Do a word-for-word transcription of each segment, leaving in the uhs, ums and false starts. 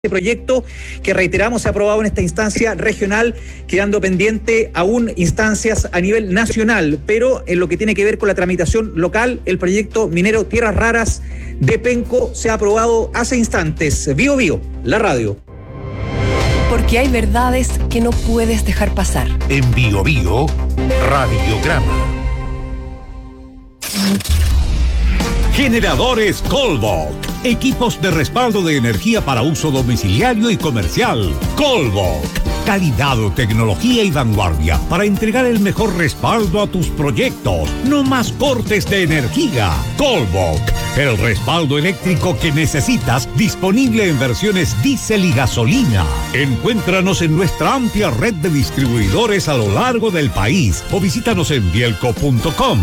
Este proyecto que reiteramos se ha aprobado en esta instancia regional, quedando pendiente aún instancias a nivel nacional, pero en lo que tiene que ver con la tramitación local, el proyecto minero Tierras Raras de Penco se ha aprobado hace instantes. Bio Bio, la radio. Porque hay verdades que no puedes dejar pasar. En Bio Bio, Radiograma. Generadores Colbok. Equipos de respaldo de energía para uso domiciliario y comercial. Colbok. Calidad, tecnología y vanguardia para entregar el mejor respaldo a tus proyectos. No más cortes de energía. Colbok. El respaldo eléctrico que necesitas, disponible en versiones diésel y gasolina. Encuéntranos en nuestra amplia red de distribuidores a lo largo del país o visítanos en bielco punto com.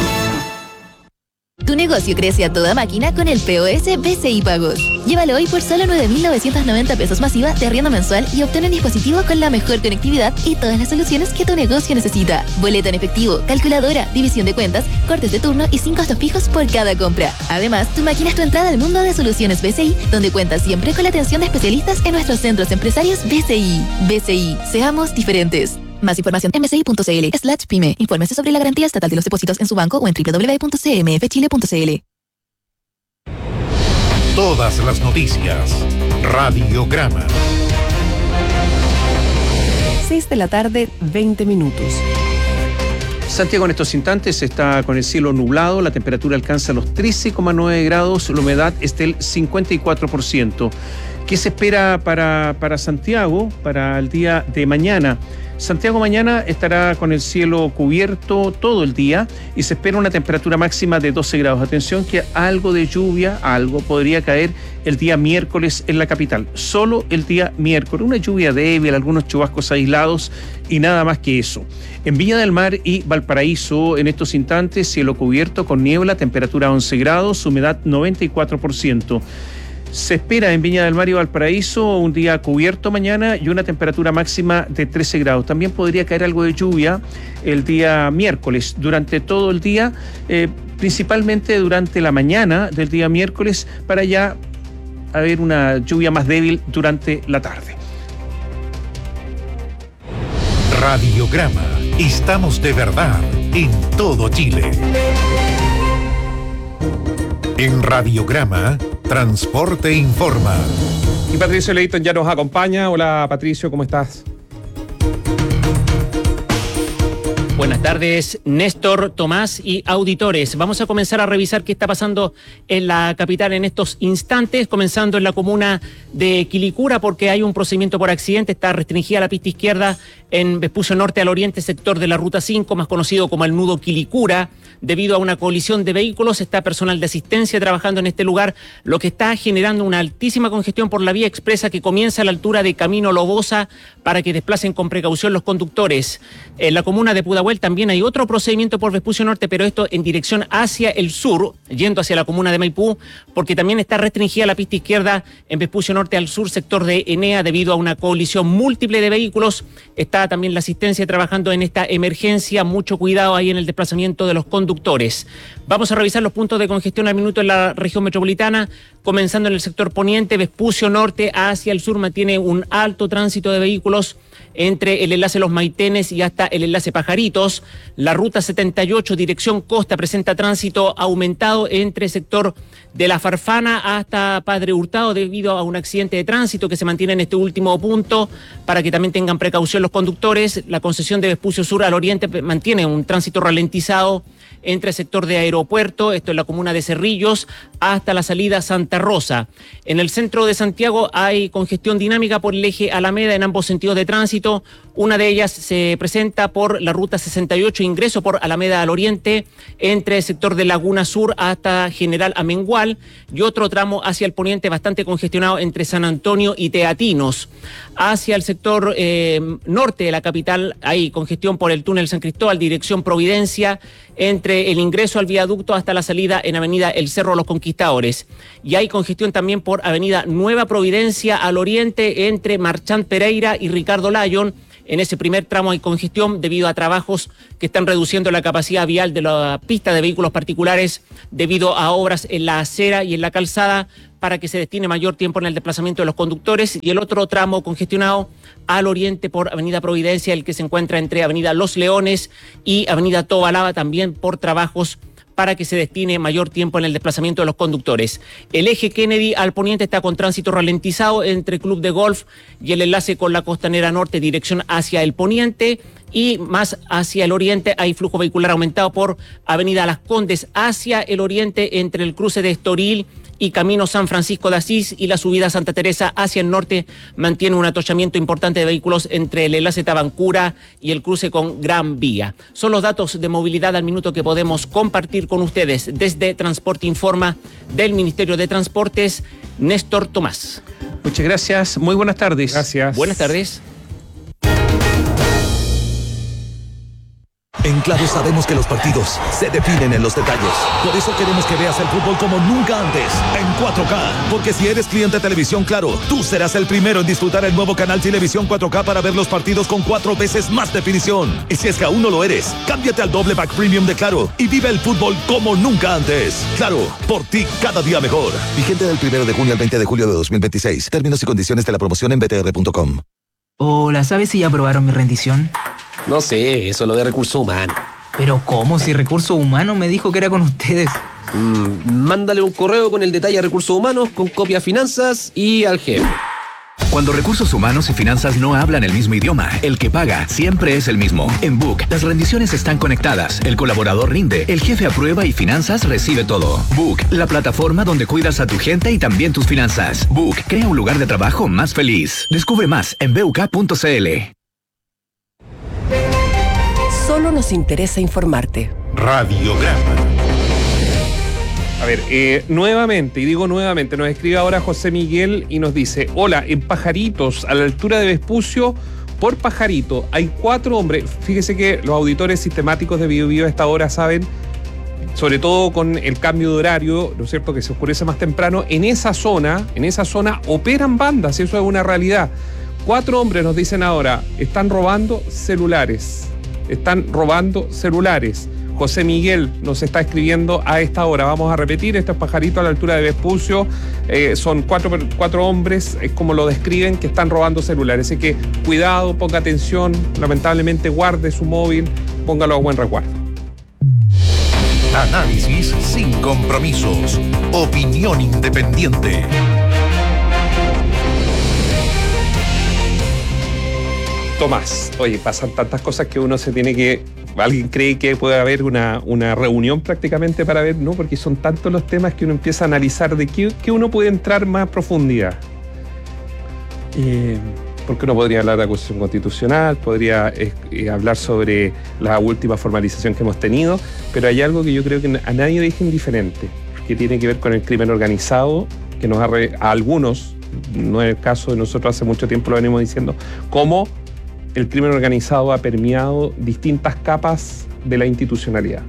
Tu negocio crece a toda máquina con el P O S B C I Pagos. Llévalo hoy por solo nueve mil novecientos noventa pesos masiva de arriendo mensual y obtén un dispositivo con la mejor conectividad y todas las soluciones que tu negocio necesita. Boleto en efectivo, calculadora, división de cuentas, cortes de turno y sin costos fijos por cada compra. Además, tu máquina es tu entrada al mundo de soluciones B C I, donde cuentas siempre con la atención de especialistas en nuestros centros empresarios B C I. B C I, seamos diferentes. Más información en bci.cl slash pyme. Infórmese sobre la garantía estatal de los depósitos en su banco o en doble u doble u doble u punto c m f chile punto c l. Todas las noticias. Radiograma. seis de la tarde, veinte minutos. Santiago en estos instantes está con el cielo nublado, la temperatura alcanza los trece coma nueve grados, la humedad es del cincuenta y cuatro por ciento. ¿Qué se espera para, para Santiago para el día de mañana? Santiago mañana estará con el cielo cubierto todo el día y se espera una temperatura máxima de doce grados. Atención que algo de lluvia, algo podría caer el día miércoles en la capital. Solo el día miércoles. Una lluvia débil, algunos chubascos aislados y nada más que eso. En Viña del Mar y Valparaíso, en estos instantes, cielo cubierto con niebla, temperatura once grados, humedad noventa y cuatro por ciento. Se espera en Viña del Mar y Valparaíso un día cubierto mañana y una temperatura máxima de trece grados. También podría caer algo de lluvia el día miércoles durante todo el día, eh, principalmente durante la mañana del día miércoles, para ya haber una lluvia más débil durante la tarde. Radiograma. Estamos de verdad en todo Chile. En Radiograma, Transporte Informa. Y Patricio Leighton ya nos acompaña. Hola Patricio, ¿cómo estás? Buenas tardes, Néstor, Tomás y auditores. Vamos a comenzar a revisar qué está pasando en la capital en estos instantes, comenzando en la comuna de Quilicura, porque hay un procedimiento por accidente. Está restringida la pista izquierda en Vespucio Norte al Oriente, sector de la Ruta cinco, más conocido como el nudo Quilicura. Debido a una colisión de vehículos, está personal de asistencia trabajando en este lugar, lo que está generando una altísima congestión por la vía expresa que comienza a la altura de Camino Lobosa para que desplacen con precaución los conductores. En la comuna de Pudahuel también hay otro procedimiento por Vespucio Norte, pero esto en dirección hacia el sur, yendo hacia la comuna de Maipú, porque también está restringida la pista izquierda en Vespucio Norte al sur, sector de Enea, debido a una colisión múltiple de vehículos. Está también la asistencia trabajando en esta emergencia. Mucho cuidado ahí en el desplazamiento de los conductores. Vamos a revisar los puntos de congestión al minuto en la región metropolitana, comenzando en el sector poniente. Vespucio Norte hacia el sur mantiene un alto tránsito de vehículos entre el enlace Los Maitenes y hasta el enlace Pajaritos. La ruta setenta y ocho, dirección costa, presenta tránsito aumentado entre sector de La Farfana hasta Padre Hurtado debido a un accidente de tránsito que se mantiene en este último punto, para que también tengan precaución los conductores. La concesión de Vespucio Sur al Oriente mantiene un tránsito ralentizado entre el sector de Aeropuerto, esto es la comuna de Cerrillos, hasta la salida Santa Rosa. En el centro de Santiago hay congestión dinámica por el eje Alameda en ambos sentidos de tránsito. Una de ellas se presenta por la ruta sesenta y ocho, ingreso por Alameda al Oriente, entre el sector de Laguna Sur hasta General Amengual, y otro tramo hacia el poniente bastante congestionado entre San Antonio y Teatinos. Hacia el sector eh, norte de la capital hay congestión por el túnel San Cristóbal, dirección Providencia, entre el ingreso al viaducto hasta la salida en avenida El Cerro Los Conquistadores. Y hay congestión también por avenida Nueva Providencia al oriente, entre Marchant Pereira y Ricardo Lyon, En ese primer tramo hay congestión debido a trabajos que están reduciendo la capacidad vial de la pista de vehículos particulares debido a obras en la acera y en la calzada para que se destine mayor tiempo en el desplazamiento de los conductores, y el otro tramo congestionado al oriente por Avenida Providencia, el que se encuentra entre Avenida Los Leones y Avenida Tobalaba, también por trabajos para que se destine mayor tiempo en el desplazamiento de los conductores. El eje Kennedy al poniente está con tránsito ralentizado entre Club de Golf y el enlace con la Costanera Norte, dirección hacia el poniente, y más hacia el oriente hay flujo vehicular aumentado por Avenida Las Condes hacia el oriente entre el cruce de Estoril y Camino San Francisco de Asís, y la subida a Santa Teresa hacia el norte mantiene un atochamiento importante de vehículos entre el enlace Tabancura y el cruce con Gran Vía. Son los datos de movilidad al minuto que podemos compartir con ustedes desde Transporte Informa del Ministerio de Transportes. Néstor Tomás. Muchas gracias, muy buenas tardes. Gracias. Buenas tardes. En Claro sabemos que los partidos se definen en los detalles. Por eso queremos que veas el fútbol como nunca antes, en cuatro K. Porque si eres cliente de Televisión Claro, tú serás el primero en disfrutar el nuevo canal Televisión cuatro K para ver los partidos con cuatro veces más definición. Y si es que aún no lo eres, cámbiate al doble pack premium de Claro y vive el fútbol como nunca antes. Claro, por ti cada día mejor. Vigente del primero de junio al veinte de julio de dos mil veintiséis. Términos y condiciones de la promoción en b t r punto com. Hola, ¿sabes si ya aprobaron mi rendición? No sé, eso es lo de recursos humanos. ¿Pero cómo? Si Recursos Humanos me dijo que era con ustedes. Mm, mándale un correo con el detalle a Recursos Humanos, con copia a Finanzas y al jefe. Cuando Recursos Humanos y Finanzas no hablan el mismo idioma, el que paga siempre es el mismo. En Book, las rendiciones están conectadas, el colaborador rinde, el jefe aprueba y Finanzas recibe todo. Book, la plataforma donde cuidas a tu gente y también tus finanzas. Book, crea un lugar de trabajo más feliz. Descubre más en b u k punto c l. Solo nos interesa informarte. Radiograma. A ver, eh, nuevamente, y digo nuevamente, nos escribe ahora José Miguel y nos dice: hola, en Pajaritos, a la altura de Vespucio, por Pajarito, hay cuatro hombres. Fíjese que los auditores sistemáticos de Bio Bio a esta hora saben, sobre todo con el cambio de horario, ¿no es cierto?, que se oscurece más temprano, en esa zona, en esa zona operan bandas, y eso es una realidad. Cuatro hombres, nos dicen ahora, están robando celulares. Están robando celulares. José Miguel nos está escribiendo a esta hora. Vamos a repetir, estos pajaritos a la altura de Vespucio, eh, son cuatro, cuatro hombres, es como lo describen, que están robando celulares. Así que cuidado, ponga atención, lamentablemente guarde su móvil, póngalo a buen resguardo. Análisis sin compromisos. Opinión independiente. Tomás, oye, pasan tantas cosas que uno se tiene que... Alguien cree que puede haber una, una reunión prácticamente para ver, ¿no? Porque son tantos los temas que uno empieza a analizar de qué, qué uno puede entrar más a profundidad. Eh, porque uno podría hablar de la Constitución Constitucional, podría eh, hablar sobre la última formalización que hemos tenido, pero hay algo que yo creo que a nadie deja indiferente, que tiene que ver con el crimen organizado, que nos ha re, a algunos, no es el caso de nosotros, hace mucho tiempo lo venimos diciendo, cómo el crimen organizado ha permeado distintas capas de la institucionalidad.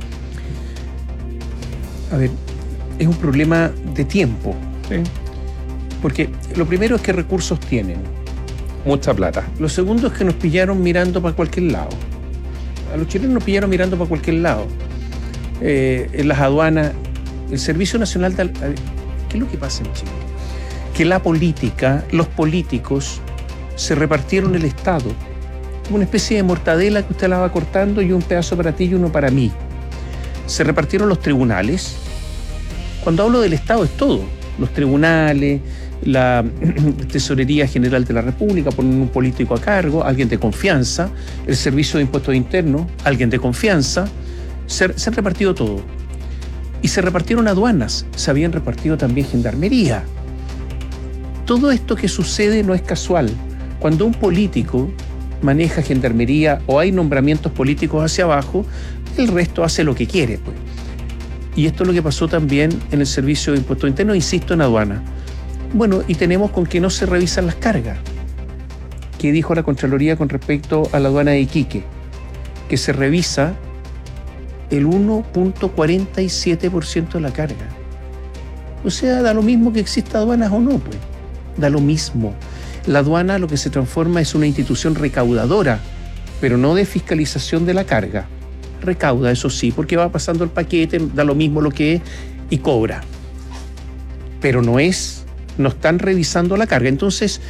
A ver, es un problema de tiempo. Sí. Porque lo primero es que recursos tienen. Mucha plata. Lo segundo es que nos pillaron mirando para cualquier lado. A los chilenos nos pillaron mirando para cualquier lado. Eh, en las aduanas, el Servicio Nacional de... ¿Qué es lo que pasa en Chile? Que la política, los políticos, se repartieron el Estado, como una especie de mortadela que usted la va cortando y un pedazo para ti y uno para mí. Se repartieron los tribunales. Cuando hablo del Estado es todo. Los tribunales, la Tesorería General de la República, ponen un político a cargo, alguien de confianza, el Servicio de Impuestos Internos, alguien de confianza. Se, se han repartido todo. Y se repartieron aduanas, se habían repartido también gendarmería. Todo esto que sucede no es casual. Cuando un político maneja gendarmería o hay nombramientos políticos hacia abajo, el resto hace lo que quiere, pues. Y esto es lo que pasó también en el Servicio de Impuestos Internos, insisto, en aduana. Bueno, y tenemos con que no se revisan las cargas. ¿Qué dijo la Contraloría con respecto a la aduana de Iquique? Que se revisa el uno punto cuarenta y siete por ciento de la carga. O sea, da lo mismo que exista aduanas o no, pues. Da lo mismo. La aduana lo que se transforma es una institución recaudadora, pero no de fiscalización de la carga. Recauda, eso sí, porque va pasando el paquete, da lo mismo lo que es y cobra. Pero no es, no están revisando la carga. Entonces,